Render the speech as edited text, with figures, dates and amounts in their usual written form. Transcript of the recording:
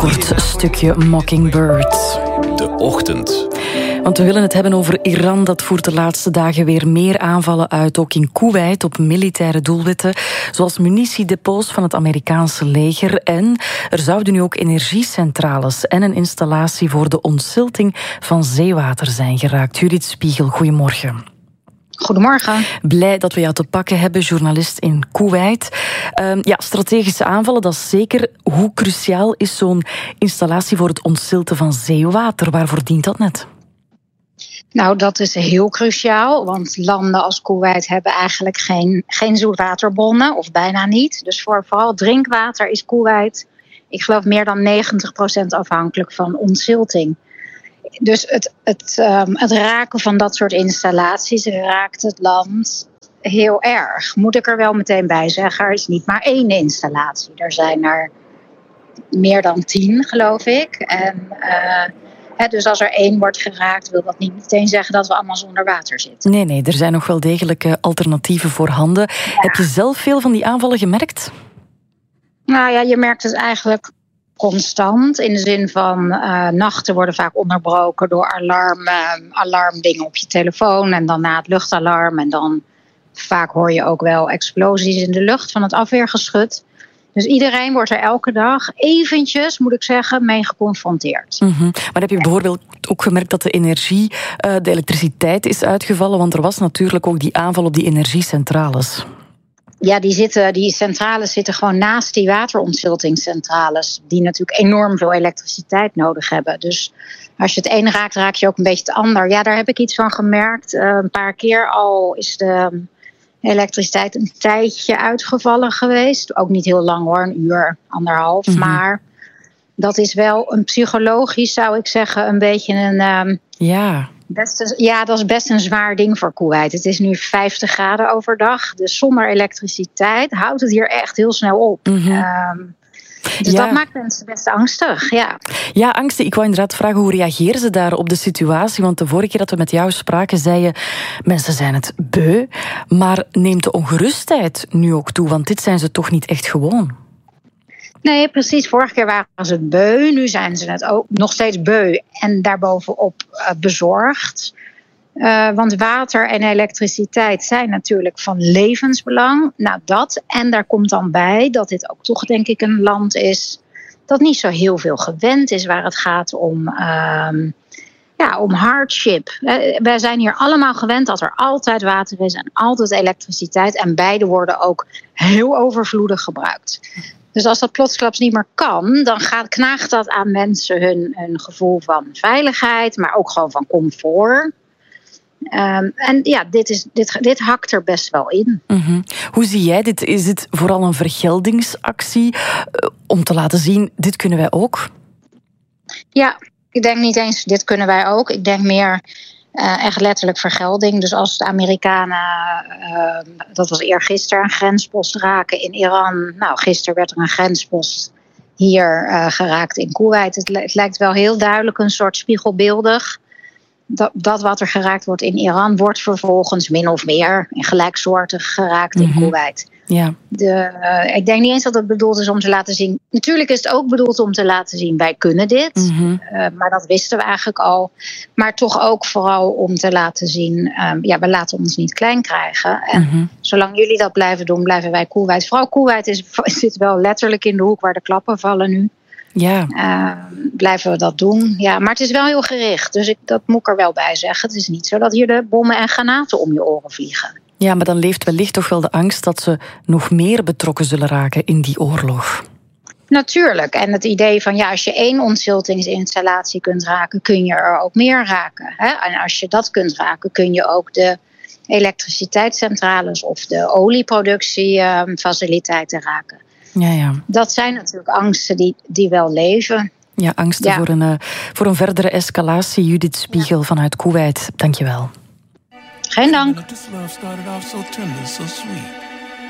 kort stukje Mockingbird. De ochtend. Want we willen het hebben over Iran. Dat voert de laatste dagen weer meer aanvallen uit, ook in Koeweit, op militaire doelwitten, zoals munitiedepots van het Amerikaanse leger. En er zouden nu ook energiecentrales en een installatie voor de ontzilting van zeewater zijn geraakt. Judith Spiegel, goedemorgen. Goedemorgen. Blij dat we jou te pakken hebben, journalist in Koeweit. Strategische aanvallen, dat is zeker. Hoe cruciaal is zo'n installatie voor het ontzilten van zeewater? Waarvoor dient dat net? Nou, dat is heel cruciaal, want landen als Koeweit hebben eigenlijk geen zoetwaterbronnen, of bijna niet. Dus voor vooral drinkwater is Koeweit, ik geloof, meer dan 90% afhankelijk van ontzilting. Dus het raken van dat soort installaties raakt het land heel erg. Moet ik er wel meteen bij zeggen, er is niet maar één installatie. Er zijn er meer dan 10, geloof ik. En dus als er één wordt geraakt, wil dat niet meteen zeggen dat we allemaal zonder water zitten. Nee, er zijn nog wel degelijk alternatieven voorhanden. Ja. Heb je zelf veel van die aanvallen gemerkt? Nou ja, je merkt het eigenlijk constant. In de zin van nachten worden vaak onderbroken door alarmdingen op je telefoon. En dan na het luchtalarm. En dan vaak hoor je ook wel explosies in de lucht van het afweergeschut. Dus iedereen wordt er elke dag eventjes, moet ik zeggen, mee geconfronteerd. Mm-hmm. Maar heb je bijvoorbeeld ook gemerkt dat de elektriciteit is uitgevallen? Want er was natuurlijk ook die aanval op die energiecentrales. Ja, die centrales zitten gewoon naast die waterontziltingscentrales, die natuurlijk enorm veel elektriciteit nodig hebben. Dus als je het een raakt, raak je ook een beetje het ander. Ja, daar heb ik iets van gemerkt. Een paar keer al is de elektriciteit een tijdje uitgevallen geweest. Ook niet heel lang hoor, een uur, anderhalf. Mm-hmm. Maar dat is wel een psychologisch, zou ik zeggen, een beetje een dat is best een zwaar ding voor Koeweit. Het is nu 50 graden overdag. Dus zonder elektriciteit houdt het hier echt heel snel op. Mm-hmm. Dus dat maakt mensen best angstig, ja. Ja, angstig. Ik wou inderdaad vragen, hoe reageren ze daar op de situatie? Want de vorige keer dat we met jou spraken, zei je, mensen zijn het beu. Maar neemt de ongerustheid nu ook toe? Want dit zijn ze toch niet echt gewoon? Nee, precies. Vorige keer waren ze het beu. Nu zijn ze het ook nog steeds beu. En daarbovenop bezorgd. Want water en elektriciteit zijn natuurlijk van levensbelang. Nou, dat. En daar komt dan bij dat dit ook toch, denk ik, een land is dat niet zo heel veel gewend is waar het gaat om hardship. Wij zijn hier allemaal gewend dat er altijd water is en altijd elektriciteit. En beide worden ook heel overvloedig gebruikt. Dus als dat plotsklaps niet meer kan, dan knaagt dat aan mensen hun gevoel van veiligheid, maar ook gewoon van comfort. En ja, dit hakt er best wel in. Mm-hmm. Hoe zie jij dit? Is het vooral een vergeldingsactie om te laten zien, dit kunnen wij ook? Ja, ik denk niet eens, dit kunnen wij ook. Ik denk meer echt letterlijk vergelding. Dus als de Amerikanen, dat was eergisteren, een grenspost raken in Iran. Nou, gisteren werd er een grenspost hier geraakt in Koeweit. Het lijkt wel heel duidelijk een soort spiegelbeeldig. Dat wat er geraakt wordt in Iran wordt vervolgens min of meer gelijksoortig geraakt in Koeweit. Ja. Ik denk niet eens dat het bedoeld is om te laten zien. Natuurlijk is het ook bedoeld om te laten zien, wij kunnen dit. Mm-hmm. Maar dat wisten we eigenlijk al. Maar toch ook vooral om te laten zien, we laten ons niet klein krijgen. En zolang jullie dat blijven doen, blijven wij Koeweit. Vooral Koeweit zit wel letterlijk in de hoek waar de klappen vallen nu. Ja. Blijven we dat doen. Ja, maar het is wel heel gericht. Dus dat moet ik er wel bij zeggen. Het is niet zo dat hier de bommen en granaten om je oren vliegen. Ja, maar dan leeft wellicht toch wel de angst dat ze nog meer betrokken zullen raken in die oorlog. Natuurlijk. En het idee van als je 1 ontziltingsinstallatie kunt raken, kun je er ook meer raken. Hè? En als je dat kunt raken, kun je ook de elektriciteitscentrales of de olieproductiefaciliteiten raken. Ja. Dat zijn natuurlijk angsten die wel leven. Ja, angsten voor een verdere escalatie. Judith Spiegel vanuit Koeweit, dank je wel. Geen dank. This love started off so tender, so sweet.